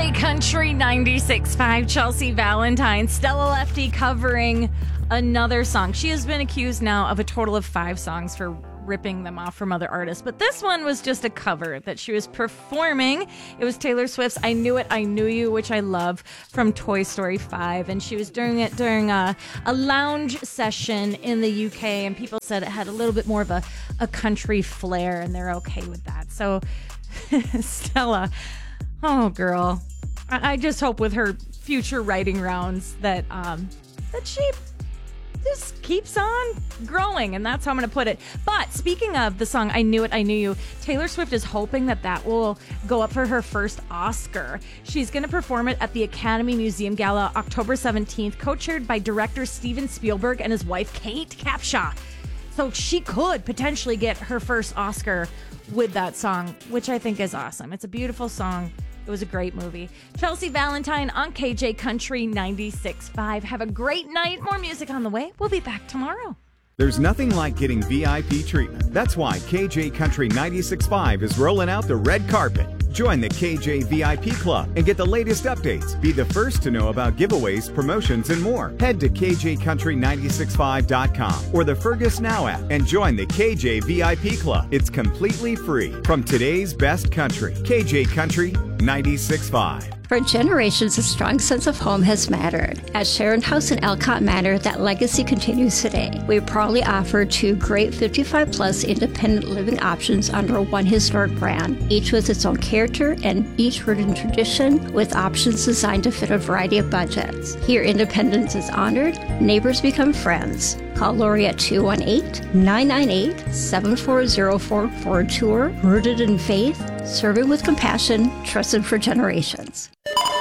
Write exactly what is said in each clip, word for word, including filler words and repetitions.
J Country ninety-six point five, Chelsea Valentine, Stella Lefty covering another song. She has been accused now of a total of five songs for ripping them off from other artists, but this one was just a cover that she was performing. It was Taylor Swift's I Knew It, I Knew You, which I love, from Toy Story five, and she was doing it during a, a lounge session in the U K, and people said it had a little bit more of a, a country flair, and they're okay with that. So Stella, oh girl, I, I just hope with her future writing rounds that um that she just keeps on growing, and that's how I'm going to put it. But speaking of the song I Knew It, I Knew You, Taylor Swift is hoping that that will go up for her first Oscar. She's going to perform it at the Academy Museum Gala October seventeenth, co-chaired by director Steven Spielberg and his wife Kate Capshaw. So she could potentially get her first Oscar with that song, which I think is awesome. It's a beautiful song. It was a great movie. Chelsea Valentine on K J Country ninety-six point five. Have a great night. More music on the way. We'll be back tomorrow. There's nothing like getting V I P treatment. That's why K J Country ninety-six point five is rolling out the red carpet. Join the K J V I P Club and get the latest updates. Be the first to know about giveaways, promotions, and more. Head to K J Country ninety-six point five dot com or the Fergus Now app and join the K J V I P Club. It's completely free. From today's best country, K J Country ninety-six point five. For generations, a strong sense of home has mattered. At Sharon House in Elcott Manor, that legacy continues today. We proudly offer two great fifty-five plus independent living options under one historic brand, each with its own character and each rooted in tradition, with options designed to fit a variety of budgets. Here, independence is honored, neighbors become friends. Call Lori at two one eight, nine nine eight, seven four zero four for a tour, rooted in faith, serving with compassion, trusted for generations.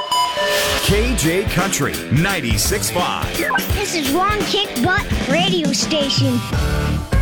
K J Country ninety-six point five. This is Ron Kick Butt Radio Station.